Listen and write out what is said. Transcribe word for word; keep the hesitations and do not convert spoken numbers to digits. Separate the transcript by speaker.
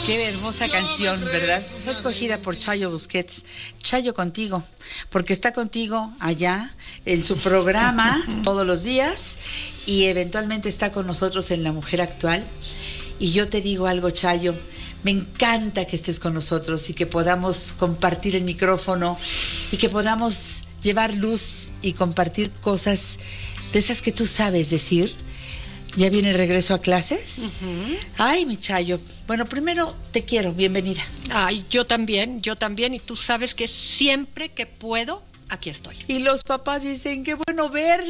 Speaker 1: Qué hermosa canción, ¿verdad? Fue escogida por Chayo Busquets. Chayo contigo, porque está contigo allá en su programa todos los días y eventualmente está con nosotros en La Mujer Actual. Y yo te digo algo, Chayo, me encanta que estés con nosotros y que podamos compartir el micrófono y que podamos llevar luz y compartir cosas de esas que tú sabes decir. ¿Ya viene el regreso a clases? Uh-huh. Ay, mi Chayo. Bueno, primero te quiero, bienvenida.
Speaker 2: Ay, yo también, yo también. Y tú sabes que siempre que puedo, aquí estoy.
Speaker 1: Y los papás dicen, qué bueno verla.